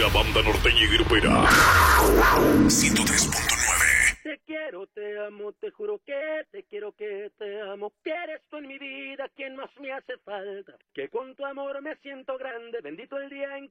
La banda norteña y grupera 103.9. Te quiero, te amo, te juro que te quiero, que te amo. Que eres tú en mi vida quien más me hace falta. Que con tu amor me siento grande. Bendito el día en que